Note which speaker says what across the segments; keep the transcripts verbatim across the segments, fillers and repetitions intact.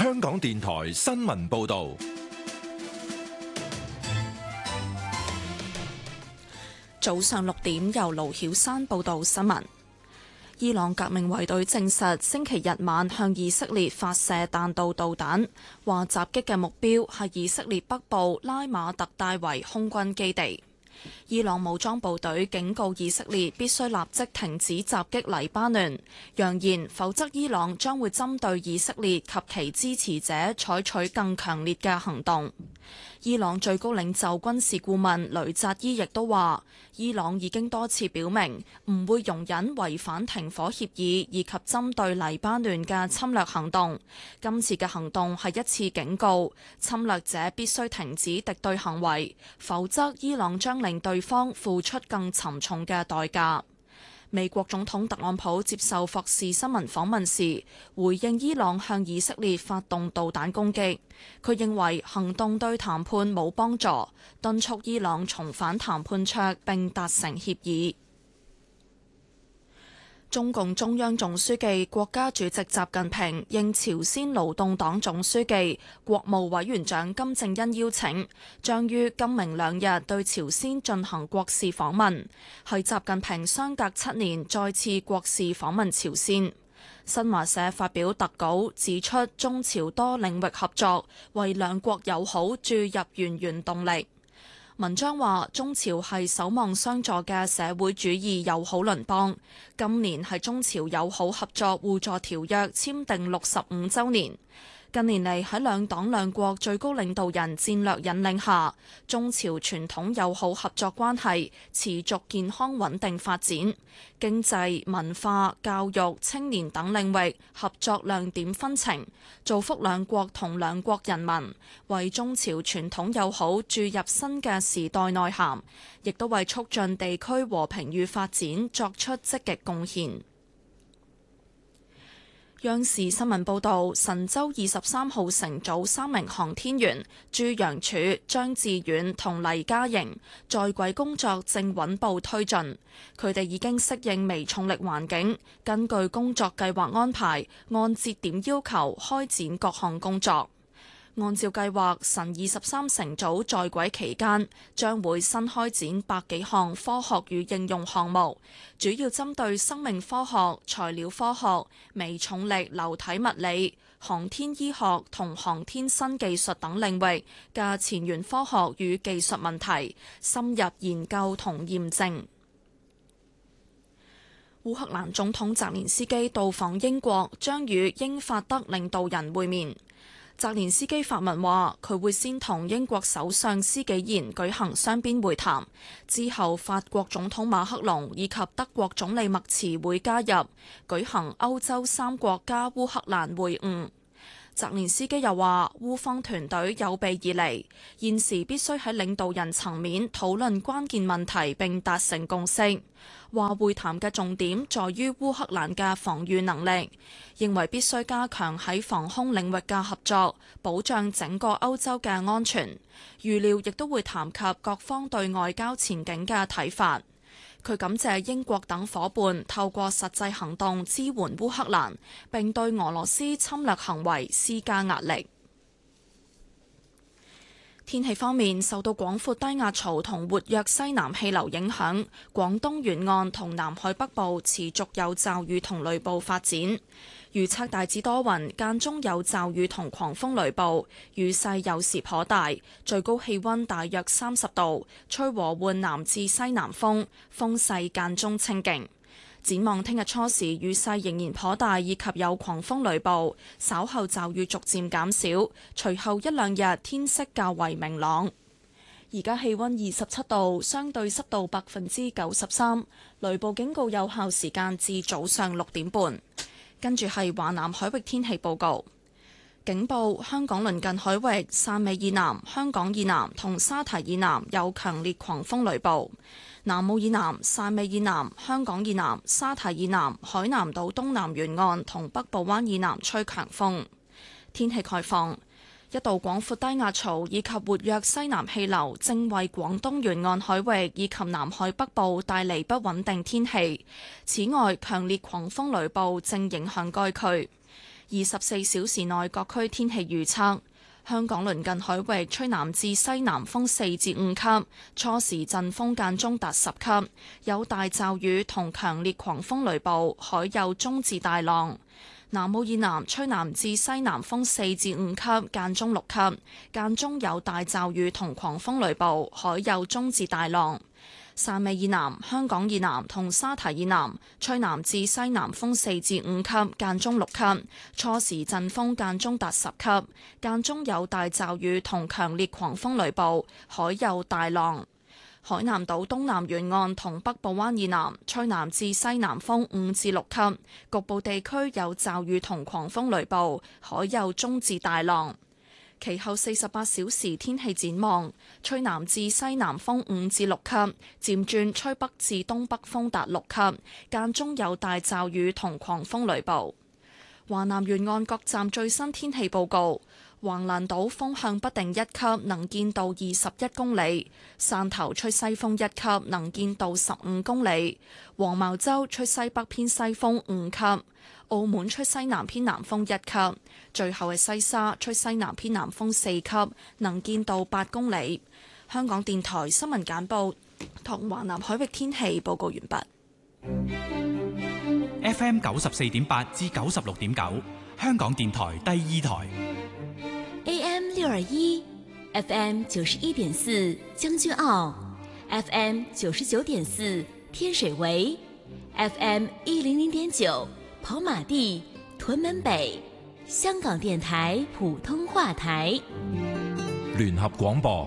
Speaker 1: 香港電台新聞報道。
Speaker 2: 早上六點，由盧曉珊報道新聞。伊朗革命衛隊證實，星期日晚向以色列發射彈道導彈，話襲擊嘅目標係以色列北部拉馬特戴維空軍基地。伊朗武裝部隊警告以色列必須立即停止襲擊黎巴嫩，揚言否則伊朗將會針對以色列及其支持者採取更強烈嘅行動。伊朗最高領袖軍事顧問雷扎伊亦都話，伊朗已經多次表明唔會容忍違反停火協議以及針對黎巴嫩嘅侵略行動。今次嘅行動係一次警告，侵略者必須停止敵對行為，否則伊朗將令對方付出更沉重嘅代價。美國總統特朗普接受霍士新聞訪問時，回應伊朗向以色列發動導彈攻擊，佢認為行動對談判冇幫助，敦促伊朗重返談判桌並達成協議。中共中央總書記、國家主席習近平應朝鮮勞動黨總書記、國務委員長金正恩邀請，將於今明兩日對朝鮮進行國事訪問，係習近平相隔七年再次國事訪問朝鮮。新華社發表特稿指出，中朝多領域合作為兩國友好注入源源動力。文章話，中朝係守望相助嘅社會主義友好鄰邦，今年係中朝友好合作互助條約簽訂六十五週年。近年嚟喺兩黨兩國最高領導人戰略引領下，中朝傳統友好合作關係持續健康穩定發展，經濟、文化、教育、青年等領域合作亮點紛呈，造福兩國同兩國人民，為中朝傳統友好注入新嘅時代內涵，亦都為促進地區和平與發展作出積極貢獻。央視新聞報導，神舟二十三號乘組三名航天員朱楊柱、張志遠同黎嘉瑩在軌工作正穩步推進，佢哋已經適應微重力環境，根據工作計劃安排，按節點要求開展各項工作。按照計劃，神二十三乘組在軌期間將會新開展百幾項科學與應用項目，主要針對生命科學、材料科學、微重力流體物理、航天醫學同航天新技術等領域嘅前沿科學與技術問題，深入研究同驗證。烏克蘭總統澤連斯基到訪英國，將與英法德領導人會面。澤連斯基發文話，佢會先同英國首相施紀賢舉行雙邊會談，之後法國總統馬克龍以及德國總理默茨會加入，舉行歐洲三國加烏克蘭會晤。澤連斯基又話，烏方團隊有備而嚟，現時必須喺領導人層面討論關鍵問題並達成共識。話會談嘅重點在於烏克蘭嘅防禦能力，認為必須加強喺防空領域嘅合作，保障整個歐洲嘅安全。預料亦都會談及各方對外交前景嘅睇法。佢感謝英國等夥伴透過實際行動支援烏克蘭，並對俄羅斯侵略行為施加壓力。天氣方面，受到廣闊低壓槽同活躍西南氣流影響，廣東沿岸同南海北部持續有驟雨同雷暴發展。預測大致多雲，間中有驟雨同狂風雷暴，雨勢有時頗大，最高氣溫大約三十度，吹和緩南至西南風，風勢間中清勁。展望聽日初時雨勢仍然頗大，以及有狂風雷暴，稍後驟雨逐漸減少，隨後一兩日天色較為明朗。而家氣溫二十七度，相對濕度百分之九十三，雷暴警告有效時間至早上六點半。跟住係華南海域天氣報告，警報：香港鄰近海域汕尾以南、香港以南同沙堤以南有強烈狂風雷暴；南澳以南、汕尾以南、香港以南、沙堤以南、海南島東南沿岸同北部灣以南吹強風。天氣概況：一道廣闊低壓槽以及活躍西南氣流正為廣東沿岸海域以及南海北部帶嚟不穩定天氣。此外，強烈狂風雷暴正影響該區。 二十四小時內各區天氣預測。香港鄰近海域吹南至西南風四至五級，初時陣風間中達十級，有大驟雨同強烈狂風雷暴，海有中至大浪。南澳以南吹南至西南風四至五級，間中六級，間中有大驟雨同狂風雷暴，海有中至大浪。汕尾以南、香港以南同沙堤以南吹南至西南風四至五級，間中六級，初時陣風間中達十級，間中有大驟雨同強烈狂風雷暴，海有大浪。海南島東南沿岸同北部灣以南吹南至西南風五至六級，局部地區有驟雨同狂風雷暴，海有中至大浪。其後四十八小時天氣展望，吹南至西南風五至六級，漸轉吹北至東北風達六級，間中有大驟雨同狂風雷暴。華南沿岸各站最新天氣報告：橫瀾島風向不定一級，能見度二十一公里；汕頭吹西風一級，能見度十五公里；黃茅洲吹西北偏西風五級。澳門吹西南偏南風一級，最後係西沙吹西南偏南風四級，能見度八公里。香港電台新聞簡報同華南海域天氣報告完畢。
Speaker 3: F M 九十四點八至九十六點九，香港電台第二台。
Speaker 4: A M 六二一，F M 九十一點四將軍澳 ，F M 九十九點四天水圍 ，F M 一零零點九。跑馬地、屯門北，香港電台普通話台，
Speaker 1: 聯合廣播。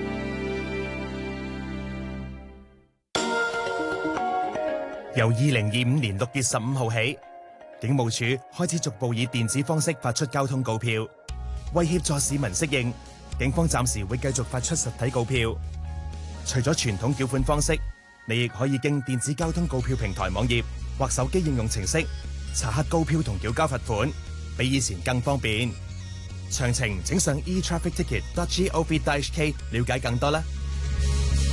Speaker 5: 由二零二五年六月十五號起，警務處開始逐步以電子方式發出交通告票，為協助市民適應，警方暫時會繼續發出實體告票。除咗傳統繳款方式，你亦可以經電子交通告票平台網頁或手機應用程式查核告票同繳交罰款，比以前更方便。詳情請上 e traffic ticket dot gov dot h k 了解更多啦。